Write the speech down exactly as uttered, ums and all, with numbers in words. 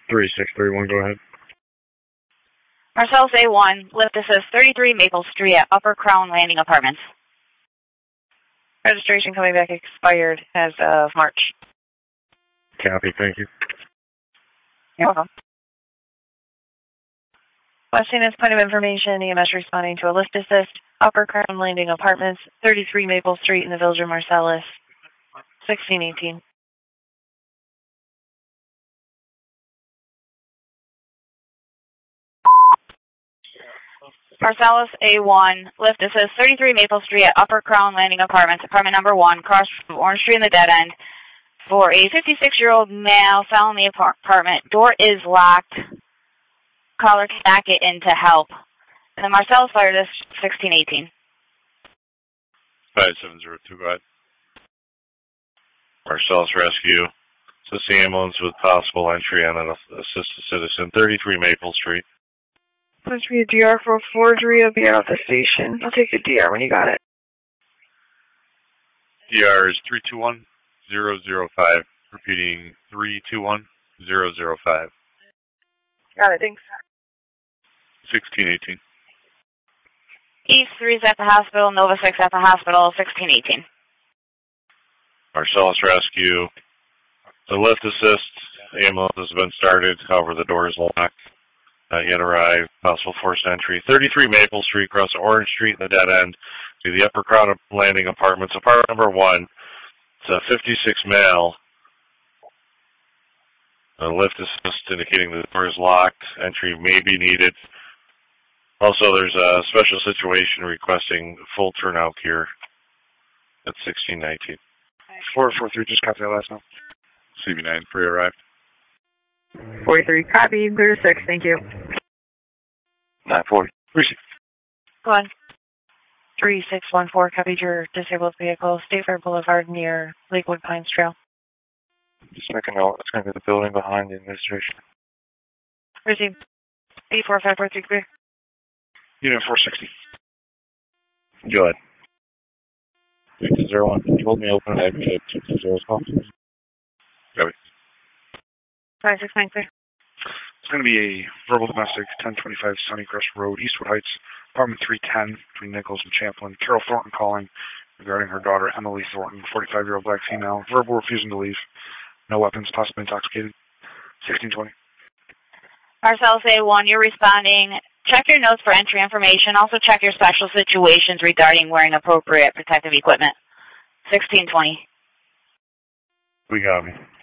three six three one, go ahead. Marcellus A one, lift assist thirty-three Maple Street at Upper Crown Landing Apartments. Registration coming back expired as of March. Copy, thank you. You're welcome. Question is point of information, E M S responding to a lift assist, Upper Crown Landing Apartments, thirty-three Maple Street in the Village of Marcellus, sixteen eighteen. Marcellus A one, lift assist thirty-three Maple Street at Upper Crown Landing Apartments, apartment number one, across from Orange Street in the dead end, for a fifty-six-year-old male found in the apartment. Door is locked. Caller can not get in to help. And the Marcellus Fire District sixteen eighteen. five seven zero two, go ahead. Marcellus Rescue. Assist the ambulance with possible entry on an assisted citizen, thirty-three Maple Street. Please be a D R for a forgery. I'll be out at the station. I'll take a D R when you got it. D R is three two one zero zero five. Repeating, three two one zero zero five. Got it, thanks. sixteen eighteen. East three is at the hospital, Nova six at the hospital, sixteen eighteen. Marcellus Rescue. The lift assist, the ambulance has been started, however the door is locked. Not yet arrived. Possible forced entry. thirty-three Maple Street, across Orange Street in the dead end, to the Upper Crown Landing Apartments, apartment number one. It's a fifty-six male. The lift assist indicating the door is locked. Entry may be needed. Also, there's a special situation requesting full turnout here at sixteen nineteen. four four three, just copy that last one. C B nine, pre-arrived. forty-three, copy, clear to six, thank you. nine forty. Go on. three six one four, copied your disabled vehicle, State Fair Boulevard near Lakewood Pines Trail. Just make a note, it's going to be the building behind the administration. Received. eight four five four three, clear. Unit four sixty. Go ahead. six zero one, can you hold me open? I have two two zero call. Copy. five six nine, clear. It's going to be a verbal domestic, ten twenty-five Sunnycrest Road, Eastwood Heights, apartment three ten, between Nichols and Champlin. Carol Thornton calling regarding her daughter, Emily Thornton, forty-five-year-old black female, verbal refusing to leave. No weapons, possibly intoxicated. sixteen twenty. Marcellus A one, you're responding. Check your notes for entry information. Also check your special situations regarding wearing appropriate protective equipment. sixteen twenty. We got me.